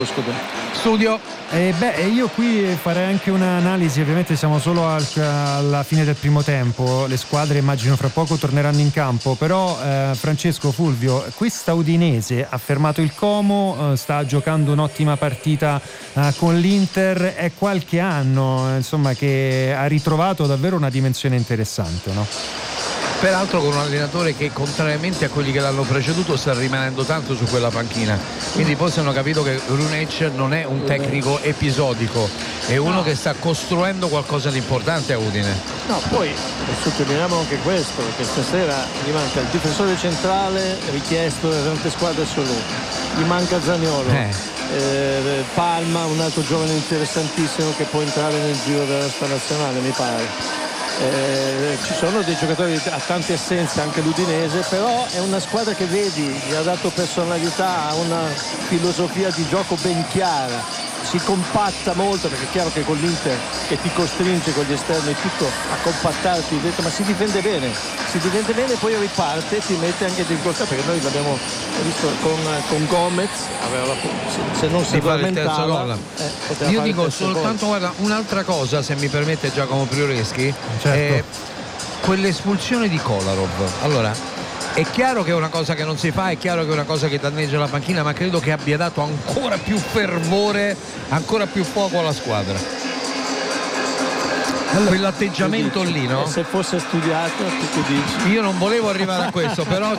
Studio. Io qui farei anche un'analisi. Ovviamente siamo solo alla fine del primo tempo, le squadre immagino fra poco torneranno in campo, però Francesco, Fulvio, questa Udinese ha fermato il Como, sta giocando un'ottima partita con l'Inter, è qualche anno insomma che ha ritrovato davvero una dimensione interessante, no? Peraltro con un allenatore che, contrariamente a quelli che l'hanno preceduto, sta rimanendo tanto su quella panchina, quindi forse hanno capito che Runec non è un tecnico episodico, è uno che sta costruendo qualcosa di importante a Udine. No, poi sottolineiamo anche questo, perché stasera gli manca il difensore centrale richiesto da tante squadre solo, gli manca Zaniolo. Palma, un altro giovane interessantissimo che può entrare nel giro della squadra nazionale, mi pare. Ci sono dei giocatori a tante assenze, anche l'Udinese, però è una squadra che vedi, gli ha dato personalità, ha una filosofia di gioco ben chiara, si compatta molto, perché è chiaro che con l'Inter che ti costringe con gli esterni tutto a compattarti dentro, ma si difende bene e poi riparte e ti mette anche difficoltà, perché noi l'abbiamo visto con Gomez, se non si addormentava, io dico soltanto, guarda, un'altra cosa, se mi permette Giacomo Prioreschi. Certo. Quell'espulsione di Kolarov, allora è chiaro che è una cosa che non si fa, è chiaro che è una cosa che danneggia la panchina, ma credo che abbia dato ancora più fervore, ancora più fuoco alla squadra. Quell'atteggiamento lì, no? Se fosse studiato, tu dici. Io non volevo arrivare a questo, però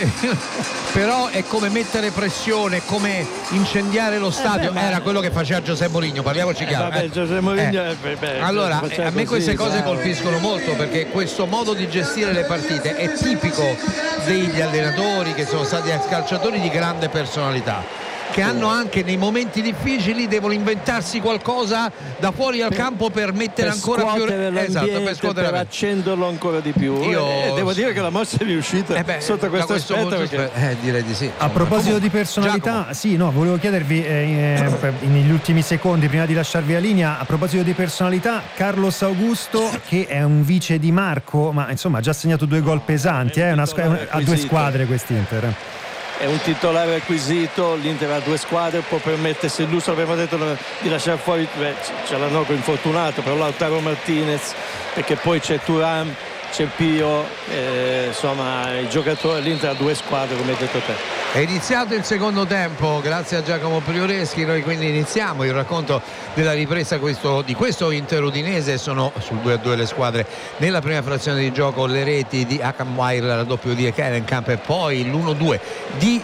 è come mettere pressione, come incendiare lo stadio. Era quello che faceva Giuseppe Mourinho, parliamoci chiaro. Giuseppe Mourinho, allora, a me queste cose colpiscono molto, perché questo modo di gestire le partite è tipico degli allenatori che sono stati ex calciatori di grande personalità, che hanno anche nei momenti difficili devono inventarsi qualcosa da fuori al campo per mettere ancora più per accenderlo ancora di più. Devo dire che la mossa è riuscita sotto questo aspetto, direi di sì. A proposito di personalità, volevo chiedervi negli ultimi secondi prima di lasciarvi la linea, a proposito di personalità, Carlos Augusto, che è un vice di Marco, ma insomma ha già segnato 2 gol pesanti, ha 2 squadre quest'Inter. È un titolare acquisito, l'Inter ha 2 squadre, può permettersi, lui aveva detto di lasciare fuori, c'è l'Anoco infortunato, però Lautaro Martinez, perché poi c'è Thuram, c'è Pio, insomma i giocatori, l'Inter ha 2 squadre, come hai detto te. È iniziato il secondo tempo, grazie a Giacomo Prioreschi. Noi quindi iniziamo il racconto della ripresa di questo Inter Udinese. Sono sul 2-2 le squadre nella prima frazione di gioco, le reti di Hakan Weiler, la doppio di Ekherenkamp e poi l'1-2 di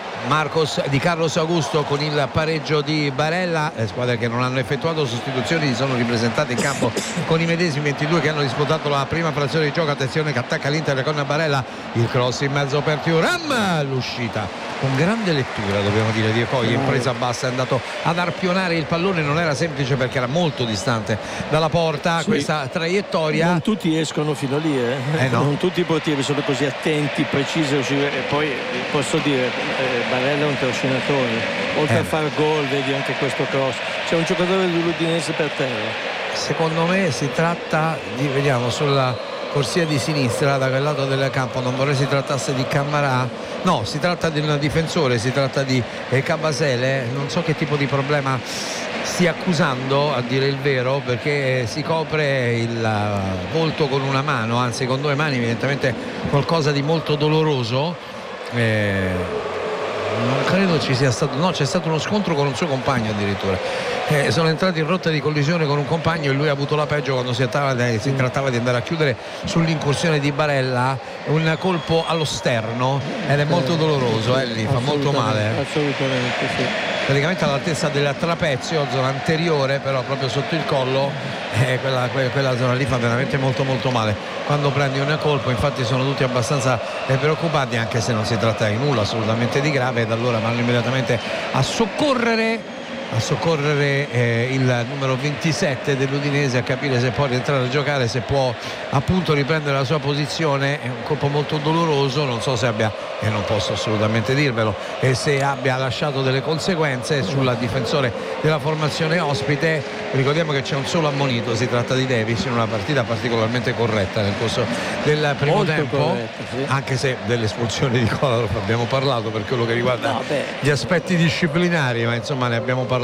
Carlos Augusto con il pareggio di Barella. Le squadre che non hanno effettuato sostituzioni sono ripresentate in campo con i medesimi 22 che hanno disputato la prima frazione di gioco. Attenzione che attacca l'Inter con Barella, il cross in mezzo per Thuram, l'uscita con grande lettura, dobbiamo dire, di Okoye in presa bassa, è andato ad arpionare il pallone, non era semplice perché era molto distante dalla porta. Questa traiettoria, non tutti escono fino lì, no. Non tutti i portieri sono così attenti, precisi, e poi posso dire Barella è un trascinatore, oltre a far gol, vedi anche questo cross, c'è un giocatore dell'Udinese per terra. Secondo me si tratta di, vediamo sulla corsia di sinistra da quel lato del campo, non vorrei si trattasse di Cammarà, no, si tratta di un difensore, si tratta di Cabasele, non so che tipo di problema stia accusando, a dire il vero, perché si copre il volto con una mano, anzi con 2 mani, evidentemente qualcosa di molto doloroso. Non credo ci sia stato, no, c'è stato uno scontro con un suo compagno addirittura, sono entrati in rotta di collisione con un compagno e lui ha avuto la peggio quando si trattava di andare a chiudere sull'incursione di Barella, un colpo allo sterno ed è molto doloroso, lì fa molto male. Assolutamente sì. Praticamente all'altezza del trapezio, zona anteriore, però proprio sotto il collo, quella zona lì fa veramente molto molto male quando prendi un colpo. Infatti sono tutti abbastanza preoccupati, anche se non si tratta di nulla assolutamente di grave, ed allora vanno immediatamente a soccorrere a soccorrere il numero 27 dell'Udinese, a capire se può rientrare a giocare, se può appunto riprendere la sua posizione. È un colpo molto doloroso, non so se abbia, e non posso assolutamente dirvelo, e se abbia lasciato delle conseguenze sul difensore della formazione ospite. Ricordiamo che c'è un solo ammonito, si tratta di Davis, in una partita particolarmente corretta nel corso del primo Molto tempo, corretta, sì. anche se dell'espulsione di Kolarov abbiamo parlato per quello che riguarda gli aspetti disciplinari, ma insomma ne abbiamo parlato